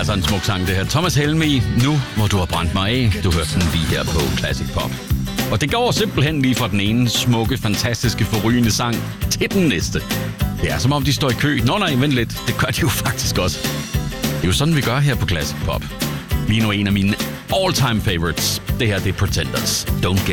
Altså en smuk sang, det her. Thomas Helmig, Nu hvor du har brændt mig af. Du hørte den lige her på Classic Pop. Og det går simpelthen lige fra den ene smukke, fantastiske, forrygende sang til den næste. Det er som om, de står i kø. Nå nej, vent lidt. Det gør de jo faktisk også. Det er jo sådan, vi gør her på Classic Pop. Lige nu en af mine all-time favorites. Det her, det er Pretenders. Don't get